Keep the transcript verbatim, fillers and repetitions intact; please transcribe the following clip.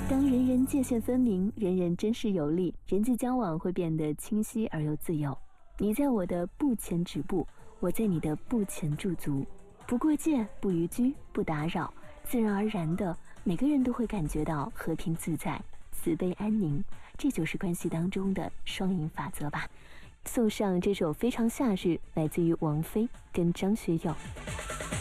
当人人界限分明，人人真实有力，人际交往会变得清晰而又自由。你在我的步前止步，我在你的步前驻足，不过界，不逾矩，不打扰，自然而然的，每个人都会感觉到和平自在、慈悲安宁。这就是关系当中的双赢法则吧。送上这首《非常夏日》，来自于王菲跟张学友。